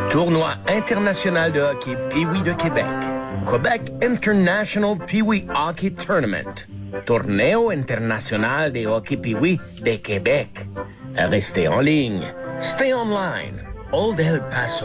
Tournoi international de hockey Pee-wee de Québec. Quebec International Pee-wee Hockey Tournament. Torneo international de hockey Pee-wee de Québec. Restez en ligne. Stay online. Old El Paso.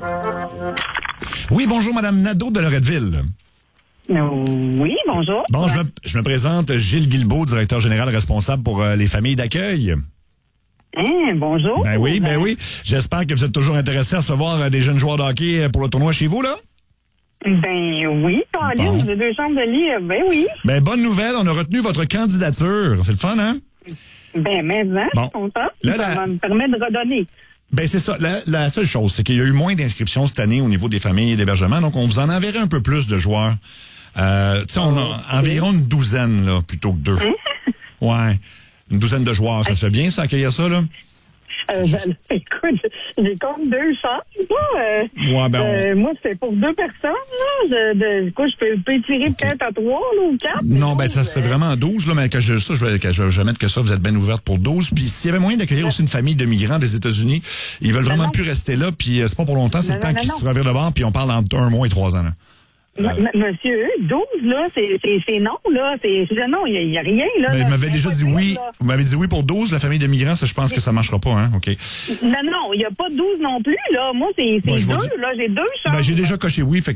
Oui, bonjour, Madame Nadeau de Loretteville. Oui, bonjour. Bon, je me présente, Gilles Guilbeault, directeur général responsable pour les familles d'accueil. Bonjour. Ben oui. J'espère que vous êtes toujours intéressé à recevoir des jeunes joueurs de hockey pour le tournoi chez vous, là? Ben oui, Caroline, j'ai 2 chambres de lit, ben oui. Ben, bonne nouvelle, on a retenu votre candidature. C'est le fun, hein? Ben, maintenant, je suis content. Ça me permet de redonner. Ben, c'est ça. La seule chose, c'est qu'il y a eu moins d'inscriptions cette année au niveau des familles et d'hébergement, donc on vous en enverrait un peu plus de joueurs. Tu sais, on a environ une douzaine, là, plutôt que 2. Ouais. Une douzaine de joueurs. Ça se fait bien, ça, accueillir ça, là? Écoute, j'ai comme 2 chambres, moi, c'est pour 2 personnes, là. Je peux tirer peut-être à 3, là, ou 4. Non, ben, ça, c'est vraiment 12, là, mais je vais mettre que ça, vous êtes bien ouverte pour 12. Puis, s'il y avait moyen d'accueillir aussi une famille de migrants des États-Unis, ils veulent vraiment plus rester là, puis c'est pas pour longtemps, c'est le temps qu'ils se revirent de bord, puis on parle entre 1 mois et 3 ans, là. Monsieur, 12, là, c'est non, là. C'est non, il n'y a rien, là. Mais vous m'avez déjà dit oui. Là. Vous m'avez dit oui pour 12, la famille de migrants, ça, je pense que ça marchera pas, hein? OK. Non, il n'y a pas 12 non plus, là. Moi, c'est 2, là. J'ai 2 chambres. Ben, j'ai déjà coché oui, fait